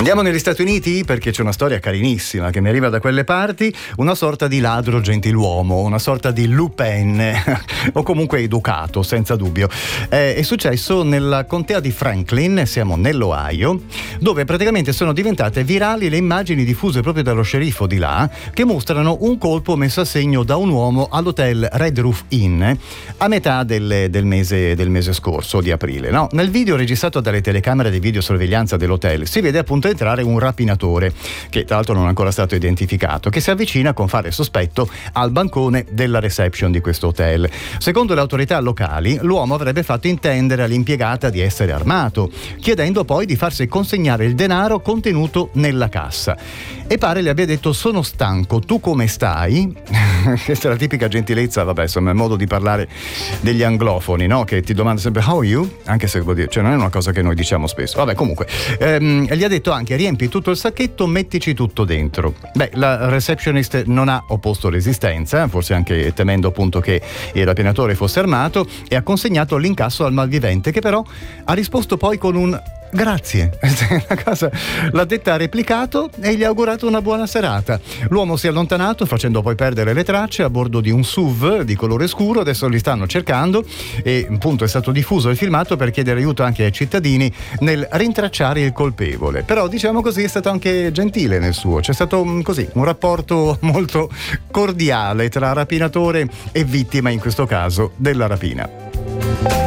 Andiamo negli Stati Uniti perché c'è una storia carinissima che mi arriva da quelle parti, una sorta di ladro gentiluomo, una sorta di Lupin o comunque educato, senza dubbio. È successo nella contea di Franklin, siamo nell'Ohio, dove praticamente sono diventate virali le immagini diffuse proprio dallo sceriffo di là, che mostrano un colpo messo a segno da un uomo all'hotel Red Roof Inn a metà del mese scorso, di aprile, no? Nel video registrato dalle telecamere di videosorveglianza dell'hotel si vede appunto entrare un rapinatore, che tra l'altro non è ancora stato identificato, che si avvicina con fare sospetto al bancone della reception di questo hotel. Secondo le autorità locali, l'uomo avrebbe fatto intendere all'impiegata di essere armato, chiedendo poi di farsi consegnare il denaro contenuto nella cassa. E pare le abbia detto: sono stanco, tu come stai? Questa è la tipica gentilezza, vabbè, insomma, è il modo di parlare degli anglofoni, no? Che ti domanda sempre how are you? Anche se vuol dire, cioè non è una cosa che noi diciamo spesso. Vabbè, comunque, gli ha detto anche: riempi tutto il sacchetto, mettici tutto dentro. Beh, la receptionist non ha opposto resistenza, forse anche temendo appunto che il rapinatore fosse armato, e ha consegnato l'incasso al malvivente, che però ha risposto poi con un grazie. La cosa l'addetta ha replicato e gli ha augurato una buona serata. L'uomo si è allontanato facendo poi perdere le tracce a bordo di un SUV di colore scuro. Adesso li stanno cercando e appunto è stato diffuso il filmato per chiedere aiuto anche ai cittadini nel rintracciare il colpevole. Però diciamo così è stato anche gentile nel suo, c'è stato così un rapporto molto cordiale tra rapinatore e vittima, in questo caso della rapina.